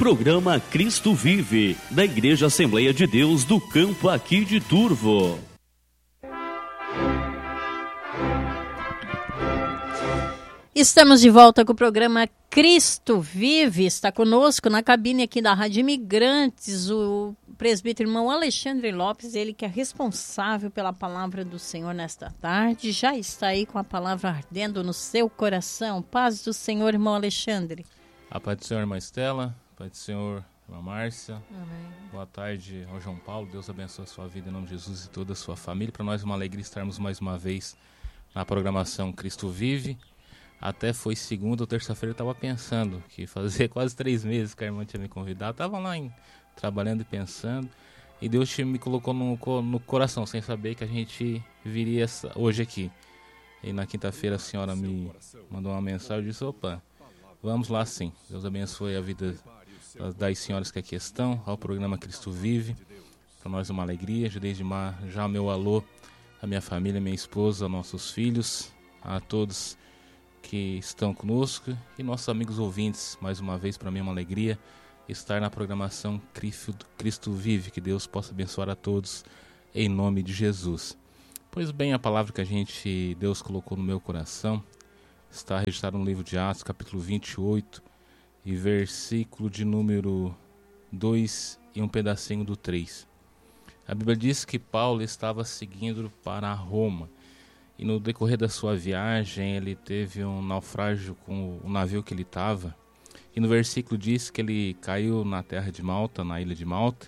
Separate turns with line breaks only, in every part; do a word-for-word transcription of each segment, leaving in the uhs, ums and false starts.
Programa Cristo Vive, da Igreja Assembleia de Deus do Campo aqui de Turvo.
Estamos de volta com o programa Cristo Vive. Está conosco na cabine aqui da Rádio Imigrantes o presbítero irmão Alexandre Lopes, ele que é responsável pela palavra do Senhor nesta tarde. Já está aí com a palavra ardendo no seu coração. Paz do Senhor, irmão Alexandre.
A paz do Senhor, irmã Estela. A paz do Senhor, irmã Márcia.
Amém.
Boa tarde ao João Paulo. Deus abençoe a sua vida em nome de Jesus e toda a sua família. Para nós é uma alegria estarmos mais uma vez na programação Cristo Vive. Até foi segunda ou terça-feira, eu estava pensando que fazia quase três meses que a irmã tinha me convidado. Estava lá em, trabalhando e pensando. E Deus me colocou no, no coração, sem saber que a gente viria essa, hoje aqui. E na quinta-feira a senhora me mandou uma mensagem e disse, opa, vamos lá sim. Deus abençoe a vida das, das senhoras que aqui estão, ao programa Cristo Vive. Para nós é uma alegria. Desde já meu alô à minha família, minha esposa, nossos filhos, a todos que estão conosco e nossos amigos ouvintes. Mais uma vez, para mim é uma alegria estar na programação Cristo Vive. Que Deus possa abençoar a todos em nome de Jesus. Pois bem, a palavra que a gente, Deus colocou no meu coração está registrada no livro de Atos, capítulo vinte e oito, e versículo de número dois e um pedacinho do três. A Bíblia diz que Paulo estava seguindo para Roma. E no decorrer da sua viagem, ele teve um naufrágio com o navio que ele estava. E no versículo diz que ele caiu na terra de Malta, na ilha de Malta.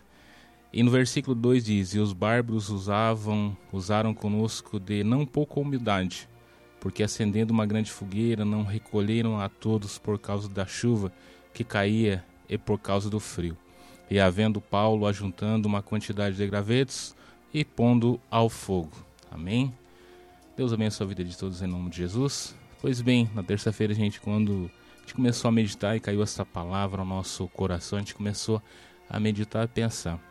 E no versículo dois diz, e os bárbaros usavam, usaram conosco de não pouca humildade, porque acendendo uma grande fogueira, não recolheram a todos por causa da chuva que caía e por causa do frio. E havendo Paulo ajuntando uma quantidade de gravetos e pondo ao fogo. Amém? Deus abençoe a vida de todos em nome de Jesus. Pois bem, na terça-feira, a gente, quando a gente começou a meditar e caiu essa palavra ao nosso coração, a gente começou a meditar e pensar.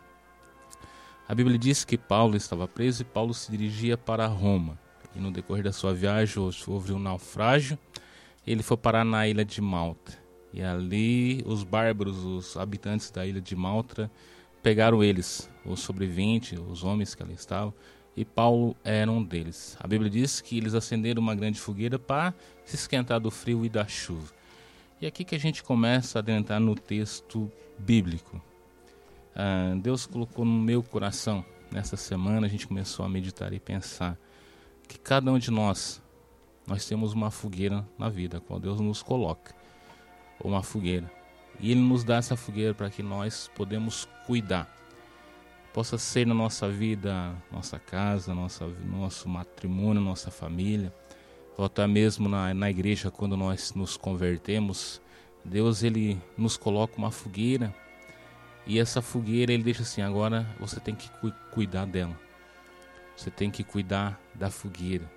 A Bíblia diz que Paulo estava preso e Paulo se dirigia para Roma. E no decorrer da sua viagem houve um naufrágio. Ele foi parar na ilha de Malta. E ali os bárbaros, os habitantes da ilha de Malta, pegaram eles, os sobreviventes, os homens que ali estavam. E Paulo era um deles. A Bíblia diz que eles acenderam uma grande fogueira para se esquentar do frio e da chuva. E aqui que a gente começa a adentrar no texto bíblico. Ah, Deus colocou no meu coração, nessa semana a gente começou a meditar e pensar que cada um de nós, nós temos uma fogueira na vida, a qual Deus nos coloca. Uma fogueira. E Ele nos dá essa fogueira para que nós podemos cuidar. Possa ser na nossa vida, nossa casa, nossa, nosso matrimônio, nossa família, ou até mesmo na, na igreja quando nós nos convertemos. Deus, Ele nos coloca uma fogueira e essa fogueira Ele deixa assim, agora você tem que cu- cuidar dela, você tem que cuidar da fogueira.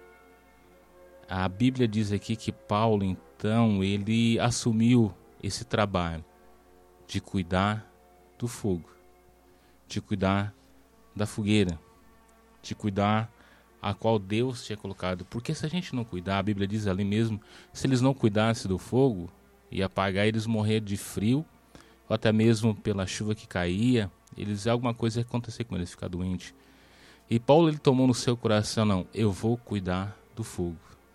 A Bíblia diz aqui que Paulo, então, ele assumiu esse trabalho de cuidar do fogo, de cuidar da fogueira, de cuidar a qual Deus tinha colocado. Porque se a gente não cuidar, a Bíblia diz ali mesmo, se eles não cuidassem do fogo, ia apagar, eles morrer de frio, ou até mesmo pela chuva que caía, eles alguma coisa ia acontecer com eles, ficar doente. E Paulo, ele tomou no seu coração, não, eu vou cuidar do fogo.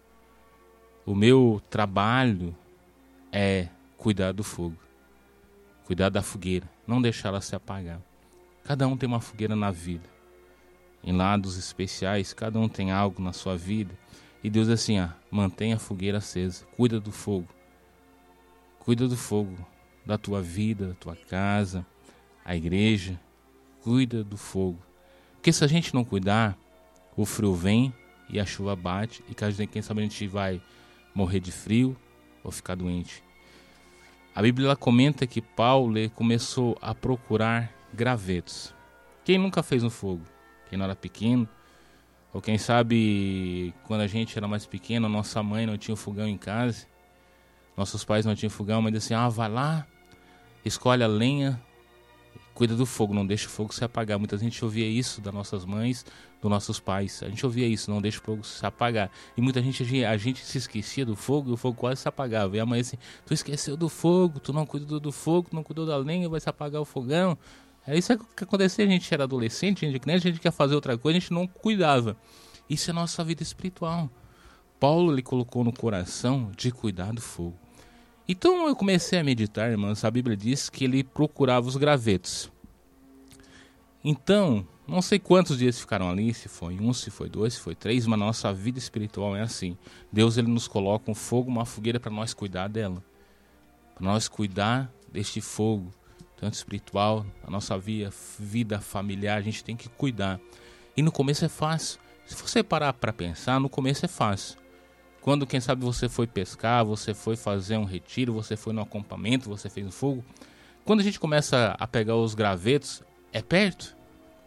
O meu trabalho é cuidar do fogo, cuidar da fogueira, não deixar ela se apagar. Cada um tem uma fogueira na vida. Em lados especiais, cada um tem algo na sua vida. E Deus diz assim, ah, mantenha a fogueira acesa. Cuida do fogo. Cuida do fogo da tua vida, da tua casa, a igreja. Cuida do fogo. Porque se a gente não cuidar, o frio vem e a chuva bate. E quem sabe a gente vai morrer de frio ou ficar doente. A Bíblia ela comenta que Paulo começou a procurar gravetos. Quem nunca fez no fogo? Quem não era pequeno? Ou quem sabe, quando a gente era mais pequeno, nossa mãe não tinha fogão em casa, nossos pais não tinham fogão, mas assim, ah, vai lá, escolhe a lenha, Cuida do fogo, não deixa o fogo se apagar. Muita gente ouvia isso das nossas mães, dos nossos pais. A gente ouvia isso, não deixa o fogo se apagar. E muita gente, a gente se esquecia do fogo e o fogo quase se apagava. E a mãe assim, tu esqueceu do fogo, tu não cuidou do fogo, tu não cuidou da lenha, vai se apagar o fogão. É isso que acontecia, a gente era adolescente, a gente, a gente quer fazer outra coisa, a gente não cuidava. Isso é a nossa vida espiritual. Paulo lhe colocou no coração de cuidar do fogo. Então eu comecei a meditar, irmãos, a Bíblia diz que ele procurava os gravetos. Então, não sei quantos dias ficaram ali, se foi um, se foi dois, se foi três, mas a nossa vida espiritual é assim. Deus ele nos coloca um fogo, uma fogueira para nós cuidar dela. Para nós cuidar deste fogo, tanto espiritual, a nossa vida, vida familiar, a gente tem que cuidar. E no começo é fácil. Se você parar para pensar, no começo é fácil. Quando, quem sabe, você foi pescar, você foi fazer um retiro, você foi no acampamento, você fez um fogo. Quando a gente começa a pegar os gravetos, é perto.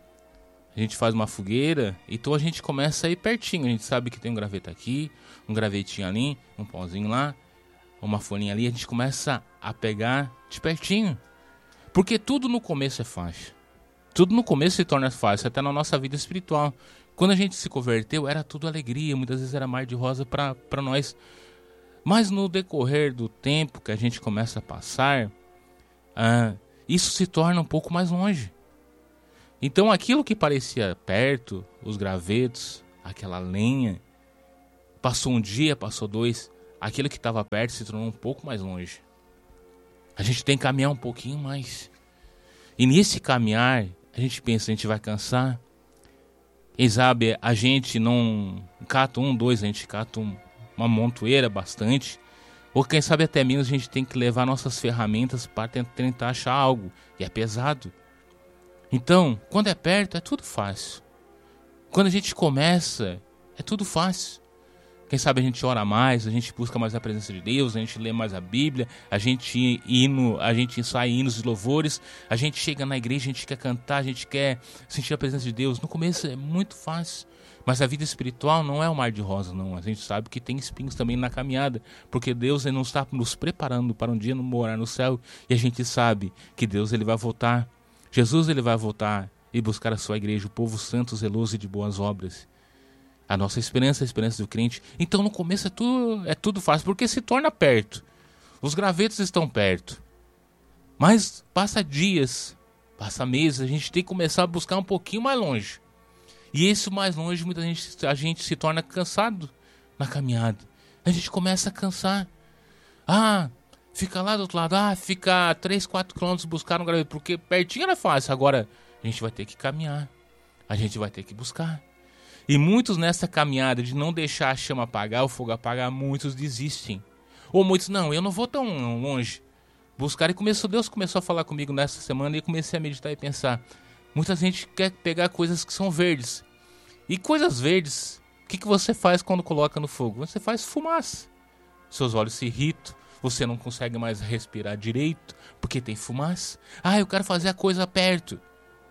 A gente faz uma fogueira, então a gente começa a ir pertinho. A gente sabe que tem um graveto aqui, um gravetinho ali, um pauzinho lá, uma folhinha ali. A gente começa a pegar de pertinho. Porque tudo no começo é fácil. Tudo no começo se torna fácil, até na nossa vida espiritual. Quando a gente se converteu, era tudo alegria, muitas vezes era mar de rosa para nós. Mas no decorrer do tempo que a gente começa a passar, ah, isso se torna um pouco mais longe. Então aquilo que parecia perto, os gravetos, aquela lenha, passou um dia, passou dois, aquilo que estava perto se tornou um pouco mais longe. A gente tem que caminhar um pouquinho mais. E nesse caminhar, a gente pensa, a gente vai cansar. Quem sabe a gente não cata um, dois, a gente cata um, uma montoeira bastante. Ou quem sabe até menos a gente tem que levar nossas ferramentas para tentar achar algo. E é pesado. Então, quando é perto, é tudo fácil. Quando a gente começa, é tudo fácil. Quem sabe a gente ora mais, a gente busca mais a presença de Deus, a gente lê mais a Bíblia, a gente, hino, a gente ensaia hinos e louvores, a gente chega na igreja, a gente quer cantar, a gente quer sentir a presença de Deus. No começo é muito fácil, mas a vida espiritual não é um mar de rosa, não. A gente sabe que tem espinhos também na caminhada, porque Deus ele não está nos preparando para um dia morar no céu, e a gente sabe que Deus ele vai voltar. Jesus ele vai voltar e buscar a sua igreja, o povo santo, zeloso e de boas obras. A nossa esperança, a esperança do crente. Então no começo é tudo, é tudo fácil, porque se torna perto. Os gravetos estão perto. Mas passa dias, passa meses, a gente tem que começar a buscar um pouquinho mais longe. E esse mais longe, muita gente, a gente se torna cansado na caminhada. A gente começa a cansar. Ah, fica lá do outro lado, ah, fica três, quatro quilômetros buscar um graveto, porque pertinho era fácil. Agora a gente vai ter que caminhar, a gente vai ter que buscar. E muitos nessa caminhada de não deixar a chama apagar, o fogo apagar, muitos desistem. Ou muitos, não, eu não vou tão longe. Buscar e começou, Deus começou a falar comigo nessa semana e comecei a meditar e pensar. Muita gente quer pegar coisas que são verdes. E coisas verdes, o que, que você faz quando coloca no fogo? Você faz fumaça. Seus olhos se irritam, você não consegue mais respirar direito, porque tem fumaça. Ah, eu quero fazer a coisa perto.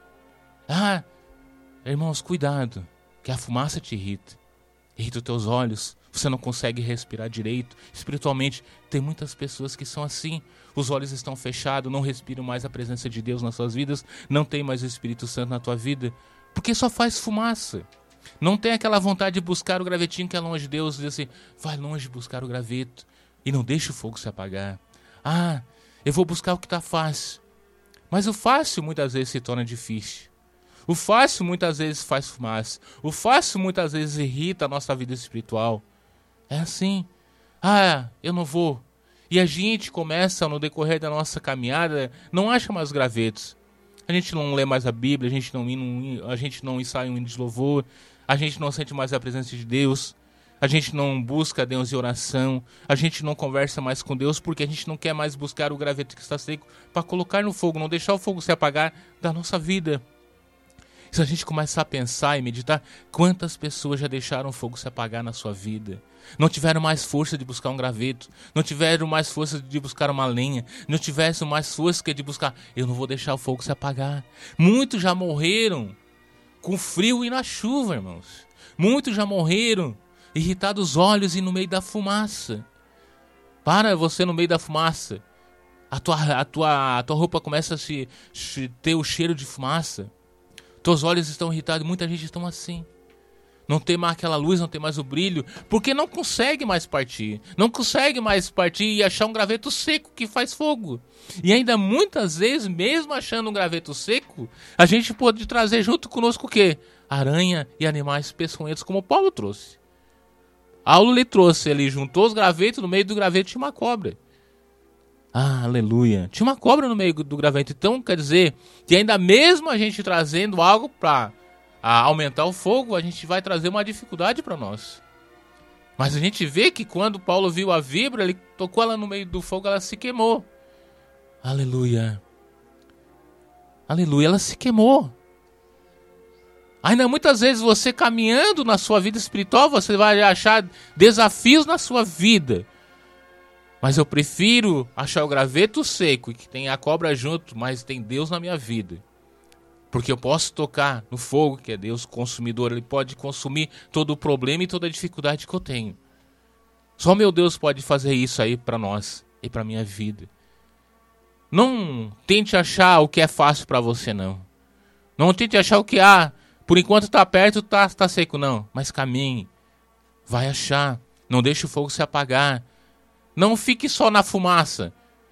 Ah, irmãos, cuidado. Que a fumaça te irrita, irrita os teus olhos, você não consegue respirar direito. Espiritualmente, tem muitas pessoas que são assim, os olhos estão fechados, não respiram mais a presença de Deus nas suas vidas, não tem mais o Espírito Santo na tua vida, porque só faz fumaça. Não tem aquela vontade de buscar o gravetinho que é longe de Deus, diz assim, vai longe buscar o graveto e não deixa o fogo se apagar. Ah, eu vou buscar o que está fácil, mas o fácil muitas vezes se torna difícil. O fácil muitas vezes faz fumaça. O fácil muitas vezes irrita a nossa vida espiritual. É assim. Ah, eu não vou. E a gente começa, no decorrer da nossa caminhada, não acha mais gravetos. A gente não lê mais a Bíblia, a gente não, a gente não ensaia um hino de louvor, a gente não sente mais a presença de Deus, a gente não busca Deus em oração, a gente não conversa mais com Deus, porque a gente não quer mais buscar o graveto que está seco para colocar no fogo, não deixar o fogo se apagar da nossa vida. Se a gente começar a pensar e meditar, quantas pessoas já deixaram o fogo se apagar na sua vida? Não tiveram mais força de buscar um graveto, não tiveram mais força de buscar uma lenha, não tiveram mais força que de buscar, eu não vou deixar o fogo se apagar. Muitos já morreram com frio e na chuva, irmãos. Muitos já morreram irritados os olhos e no meio da fumaça. Para você no meio da fumaça. A tua, a tua, a tua roupa começa a se, se ter o cheiro de fumaça. Teus olhos estão irritados. Muita gente está assim. Não tem mais aquela luz, não tem mais o brilho. Porque não consegue mais partir. Não consegue mais partir e achar um graveto seco que faz fogo. E ainda muitas vezes, mesmo achando um graveto seco, a gente pode trazer junto conosco o quê? Aranha e animais peçonhentos, como Paulo trouxe. Paulo lhe trouxe, ele juntou os gravetos, no meio do graveto tinha uma cobra. Ah, aleluia. Tinha uma cobra no meio do graveto. Então quer dizer que ainda mesmo a gente trazendo algo para aumentar o fogo, a gente vai trazer uma dificuldade para nós. Mas a gente vê que quando Paulo viu a víbora, ele tocou ela no meio do fogo, ela se queimou. Aleluia. Aleluia, ela se queimou. Ainda muitas vezes você caminhando na sua vida espiritual, você vai achar desafios na sua vida. Mas eu prefiro achar o graveto seco e que tem a cobra junto, mas tem Deus na minha vida. Porque eu posso tocar no fogo, que é Deus consumidor. Ele pode consumir todo o problema e toda a dificuldade que eu tenho. Só meu Deus pode fazer isso aí para nós e para minha vida. Não tente achar o que é fácil para você, não. Não tente achar o que há. Ah, por enquanto está perto, está tá seco, não. Mas caminhe. Vai achar. Não deixe o fogo se apagar. Não fique só na fumaça.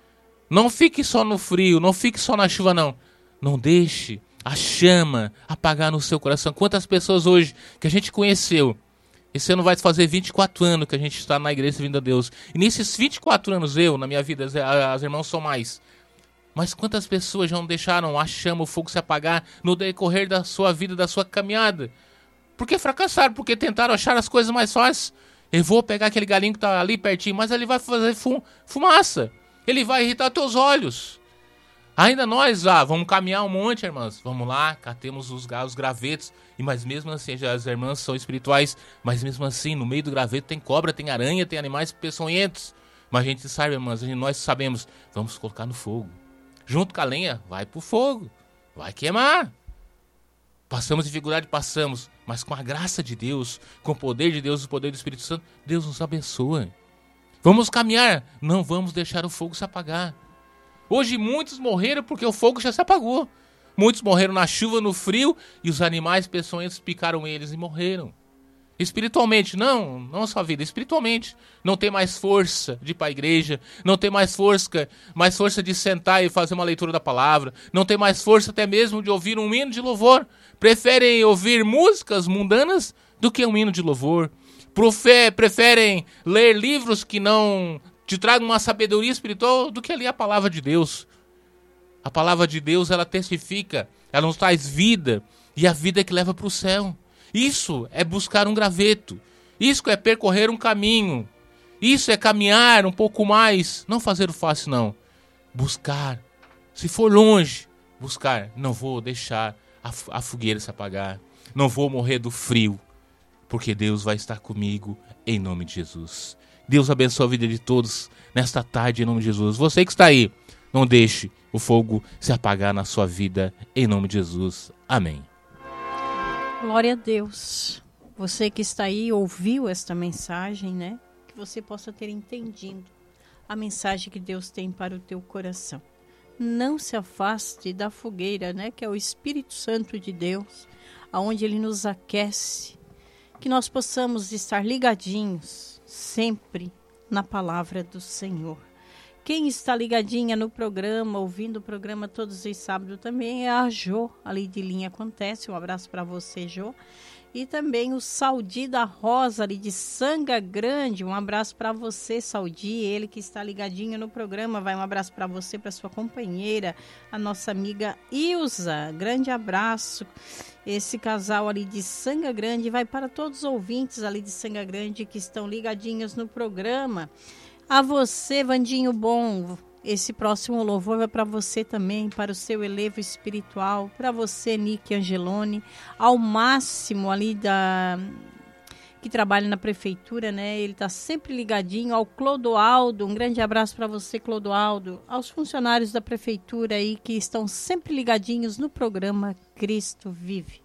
Não fique só no frio. Não fique só na chuva, não. Não deixe a chama apagar no seu coração. Quantas pessoas hoje que a gente conheceu. Esse ano vai fazer vinte e quatro anos que a gente está na igreja vindo a Deus. E nesses vinte e quatro anos, eu, na minha vida, as, as irmãs são mais. Mas quantas pessoas já não deixaram a chama, o fogo se apagar no decorrer da sua vida, da sua caminhada? Porque fracassaram, porque tentaram achar as coisas mais fáceis. Eu vou pegar aquele galinho que está ali pertinho, mas ele vai fazer fum, fumaça. Ele vai irritar teus olhos. Ainda nós, ah, vamos caminhar um monte, irmãs. Vamos lá, catemos os, os gravetos. E mas mesmo assim, já as irmãs são espirituais. Mas mesmo assim, no meio do graveto tem cobra, tem aranha, tem animais peçonhentos. Mas a gente sabe, irmãs, a gente, nós sabemos. Vamos colocar no fogo. Junto com a lenha, vai pro fogo. Vai queimar. Passamos dificuldade, passamos. Mas com a graça de Deus, com o poder de Deus, o poder do Espírito Santo, Deus nos abençoa. Vamos caminhar. Não vamos deixar o fogo se apagar. Hoje muitos morreram porque o fogo já se apagou. Muitos morreram na chuva, no frio, e os animais peçonhentos picaram eles e morreram. Espiritualmente, não, não a sua vida, espiritualmente. Não tem mais força de ir para a igreja, não tem mais força, mais força de sentar e fazer uma leitura da palavra, não tem mais força até mesmo de ouvir um hino de louvor. Preferem ouvir músicas mundanas do que um hino de louvor. Profe- preferem ler livros que não te tragam uma sabedoria espiritual do que ler a palavra de Deus. A palavra de Deus, ela testifica, ela nos traz vida, e a vida é que leva para o céu. Isso é buscar um graveto. Isso é percorrer um caminho. Isso é caminhar um pouco mais. Não fazer o fácil, não. Buscar. Se for longe, buscar. Não vou deixar a, a fogueira se apagar. Não vou morrer do frio. Porque Deus vai estar comigo em nome de Jesus. Deus abençoe a vida de todos nesta tarde em nome de Jesus. Você que está aí, não deixe o fogo se apagar na sua vida em nome de Jesus. Amém.
Glória a Deus. Você que está aí, ouviu esta mensagem, né? Que você possa ter entendido a mensagem que Deus tem para o teu coração. Não se afaste da fogueira, né? Que é o Espírito Santo de Deus, aonde Ele nos aquece. Que nós possamos estar ligadinhos sempre na palavra do Senhor. Quem está ligadinha no programa, ouvindo o programa todos os sábados também é a Jô, ali de Linha Acontece. Um abraço para você, Jô. E também o Saldi da Rosa, ali de Sanga Grande. Um abraço para você, Saldi, ele que está ligadinho no programa. Vai um abraço para você, para sua companheira, a nossa amiga Ilza. Grande abraço. Esse casal ali de Sanga Grande vai para todos os ouvintes ali de Sanga Grande que estão ligadinhos no programa. A você, Vandinho Bom, esse próximo louvor vai para você também, para o seu elevo espiritual, para você, Nick Angeloni, ao Máximo ali da que trabalha na prefeitura, né? Ele está sempre ligadinho, ao Clodoaldo, um grande abraço para você, Clodoaldo, aos funcionários da prefeitura aí que estão sempre ligadinhos no programa Cristo Vive.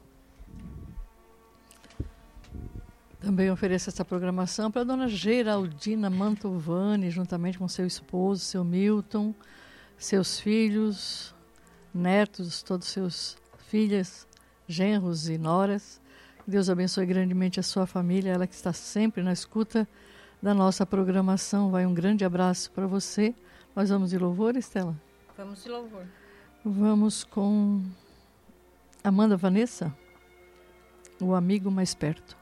Também ofereço essa programação para a dona Geraldina Mantovani, juntamente com seu esposo, seu Milton, seus filhos, netos, todos seus filhas, genros e noras. Deus abençoe grandemente a sua família, ela que está sempre na escuta da nossa programação. Vai um grande abraço para você. Nós vamos de louvor, Estela?
Vamos de louvor.
Vamos com Amanda Vanessa, o amigo mais perto.